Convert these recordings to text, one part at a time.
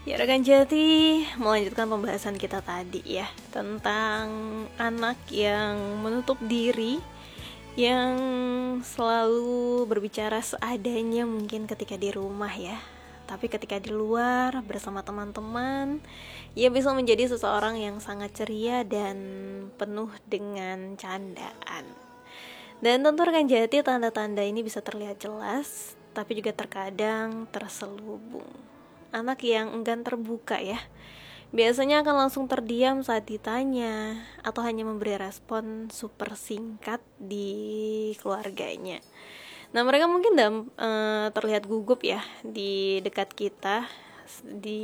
Ya rekan Jati, melanjutkan pembahasan kita tadi ya tentang anak yang menutup diri, yang selalu berbicara seadanya mungkin ketika di rumah ya. Tapi ketika di luar bersama teman-teman, ia bisa menjadi seseorang yang sangat ceria dan penuh dengan candaan. Dan tentu rekan Jati, tanda-tanda ini bisa terlihat jelas, tapi juga terkadang terselubung. Anak yang enggan terbuka ya, biasanya akan langsung terdiam saat ditanya, atau hanya memberi respon super singkat di keluarganya. Nah mereka mungkin terlihat gugup ya di dekat kita, di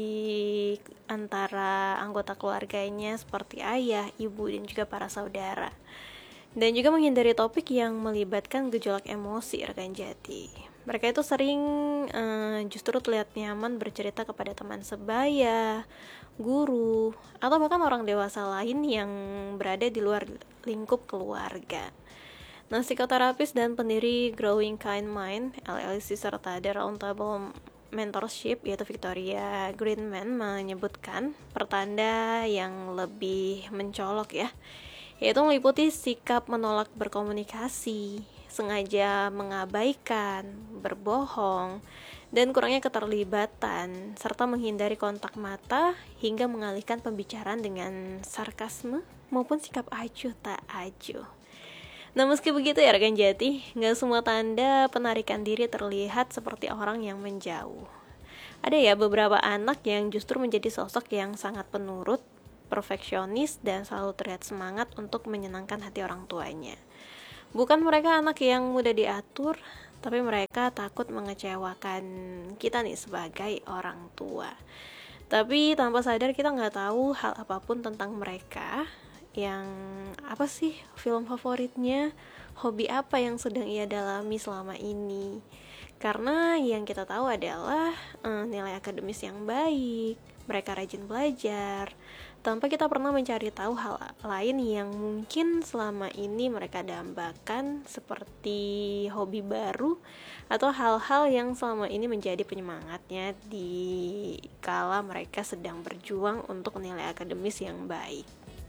antara anggota keluarganya seperti ayah, ibu, dan juga para saudara. Dan juga menghindari topik yang melibatkan gejolak emosi rekan Jati. Mereka itu sering justru terlihat nyaman bercerita kepada teman sebaya, guru, atau bahkan orang dewasa lain yang berada di luar lingkup keluarga. Nah, psikoterapis dan pendiri Growing Kind Mind LLC serta The Roundtable Mentorship yaitu Victoria Greenman menyebutkan pertanda yang lebih mencolok ya, yaitu meliputi sikap menolak berkomunikasi, sengaja mengabaikan, berbohong, dan kurangnya keterlibatan, serta menghindari kontak mata hingga mengalihkan pembicaraan dengan sarkasme maupun sikap acuh tak acuh. Nah meski begitu ya rekan Jati, gak semua tanda penarikan diri terlihat seperti orang yang menjauh. Ada ya beberapa anak yang justru menjadi sosok yang sangat penurut, perfeksionis, dan selalu terlihat semangat untuk menyenangkan hati orang tuanya. Bukan mereka anak yang mudah diatur, tapi mereka takut mengecewakan kita nih sebagai orang tua. Tapi tanpa sadar kita gak tahu hal apapun tentang mereka. Yang apa sih film favoritnya, hobi apa yang sedang ia dalami selama ini. Karena yang kita tahu adalah nilai akademis yang baik, mereka rajin belajar, tanpa kita pernah mencari tahu hal lain yang mungkin selama ini mereka dambakan, seperti hobi baru atau hal-hal yang selama ini menjadi penyemangatnya di kala mereka sedang berjuang untuk nilai akademis yang baik.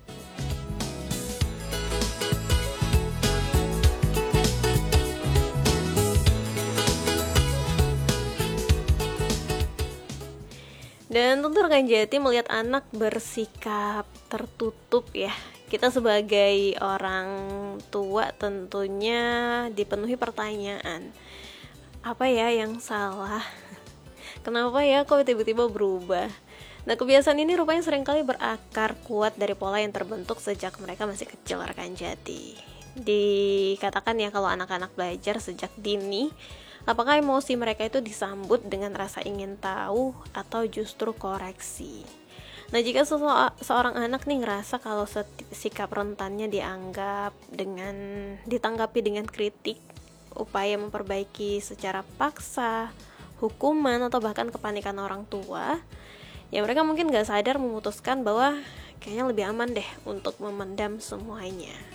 Dan tentu rekan Jati melihat anak bersikap tertutup ya, kita sebagai orang tua tentunya dipenuhi pertanyaan, apa ya yang salah? Kenapa ya kok tiba-tiba berubah? Nah kebiasaan ini rupanya seringkali berakar kuat dari pola yang terbentuk sejak mereka masih kecil rekan Jati. Dikatakan ya kalau anak-anak belajar sejak dini, apakah emosi mereka itu disambut dengan rasa ingin tahu atau justru koreksi. Nah jika seorang anak nih ngerasa kalau sikap rentannya ditanggapi dengan kritik, upaya memperbaiki secara paksa, hukuman, atau bahkan kepanikan orang tua, ya mereka mungkin gak sadar memutuskan bahwa kayaknya lebih aman deh untuk memendam semuanya.